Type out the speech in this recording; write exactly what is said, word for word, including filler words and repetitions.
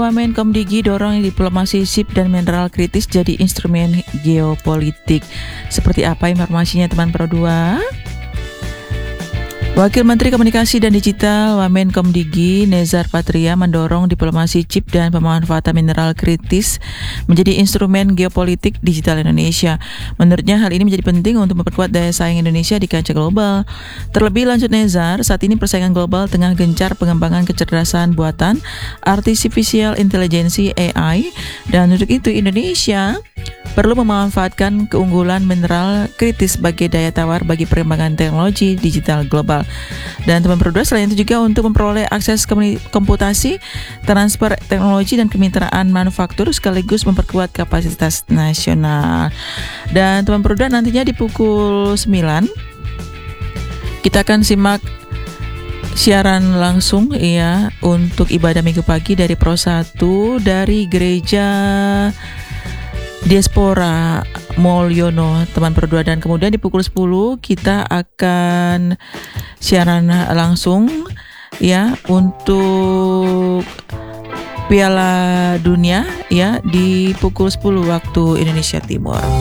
Wamen Komdigi dorong diplomasi sip dan mineral kritis jadi instrumen geopolitik. Seperti apa informasinya teman Pro dua? Wakil Menteri Komunikasi dan Digital Wamen Komdigi Nezar Patria mendorong diplomasi chip dan pemanfaatan mineral kritis menjadi instrumen geopolitik digital Indonesia. Menurutnya hal ini menjadi penting untuk memperkuat daya saing Indonesia di kancah global. Terlebih lanjut Nezar, saat ini persaingan global tengah gencar pengembangan kecerdasan buatan Artificial Intelligence A I, dan untuk itu Indonesia perlu memanfaatkan keunggulan mineral kritis sebagai daya tawar bagi perkembangan teknologi digital global. Dan teman Pro dua, selain itu juga untuk memperoleh akses komputasi, transfer teknologi dan kemitraan manufaktur sekaligus memperkuat kapasitas nasional. Dan teman Pro dua, nantinya di pukul sembilan kita akan simak siaran langsung ya untuk ibadah minggu pagi dari Pro satu dari Gereja Diaspora Molyono teman Pro dua, dan kemudian di pukul sepuluh kita akan siaran langsung ya untuk Piala Dunia ya di pukul sepuluh waktu Indonesia Timur.